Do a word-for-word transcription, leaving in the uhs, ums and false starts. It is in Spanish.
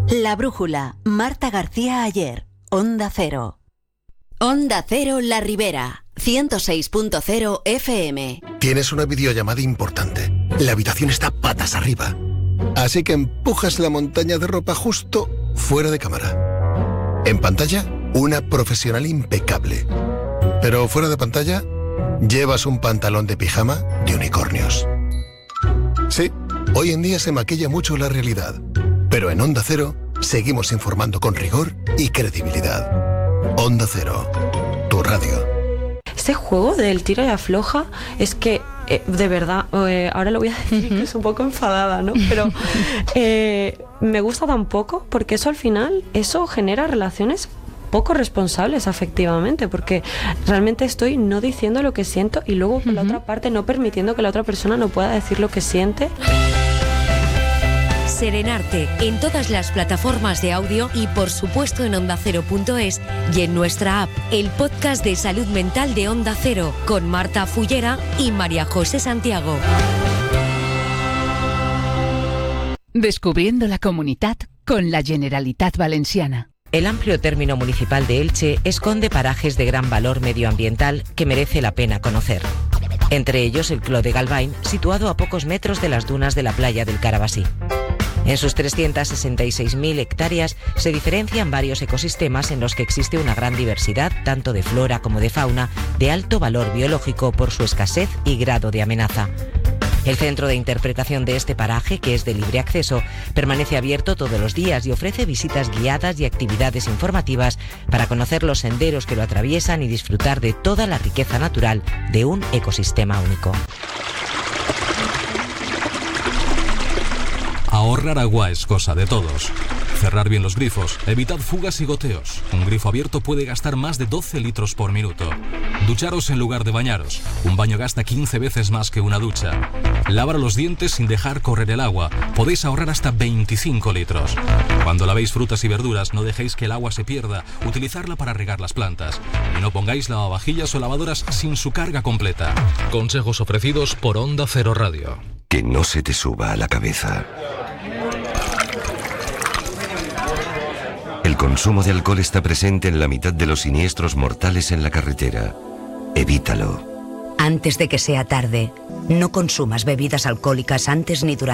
La Brújula, Marta García Ayer, Onda Cero. Onda Cero La Ribera, ciento seis punto cero F M. Tienes una videollamada importante. La habitación está patas arriba. Así que empujas la montaña de ropa justo fuera de cámara. En pantalla, una profesional impecable. Pero fuera de pantalla, llevas un pantalón de pijama de unicornios. Sí, hoy en día se maquilla mucho la realidad. Pero en Onda Cero, seguimos informando con rigor y credibilidad. Onda Cero, tu radio. Este juego del tira y afloja es que, eh, de verdad, eh, ahora lo voy a decir que es un poco enfadada, ¿no? Pero eh, me gusta tan poco porque eso al final, eso genera relaciones poco responsables afectivamente, porque realmente estoy no diciendo lo que siento y luego por uh-huh. la otra parte no permitiendo que la otra persona no pueda decir lo que siente. Serenarte en todas las plataformas de audio y por supuesto en onda cero punto es y en nuestra app, el podcast de salud mental de Onda Cero con Marta Fullera y María José Santiago. Descubriendo la Comunitat con la Generalitat Valenciana. El amplio término municipal de Elche esconde parajes de gran valor medioambiental que merece la pena conocer. Entre ellos el Cló de Galvain, situado a pocos metros de las dunas de la playa del Carabasí. En sus trescientas sesenta y seis mil hectáreas se diferencian varios ecosistemas en los que existe una gran diversidad, tanto de flora como de fauna, de alto valor biológico por su escasez y grado de amenaza. El centro de interpretación de este paraje, que es de libre acceso, permanece abierto todos los días y ofrece visitas guiadas y actividades informativas para conocer los senderos que lo atraviesan y disfrutar de toda la riqueza natural de un ecosistema único. Ahorrar agua es cosa de todos. Cerrar bien los grifos, evitad fugas y goteos. Un grifo abierto puede gastar más de doce litros por minuto. Ducharos en lugar de bañaros. Un baño gasta quince veces más que una ducha. Lavar los dientes sin dejar correr el agua. Podéis ahorrar hasta veinticinco litros. Cuando lavéis frutas y verduras, no dejéis que el agua se pierda. Utilizarla para regar las plantas. Y no pongáis lavavajillas o lavadoras sin su carga completa. Consejos ofrecidos por Onda Cero Radio. Que no se te suba a la cabeza. El consumo de alcohol está presente en la mitad de los siniestros mortales en la carretera. Evítalo. Antes de que sea tarde, no consumas bebidas alcohólicas antes ni durante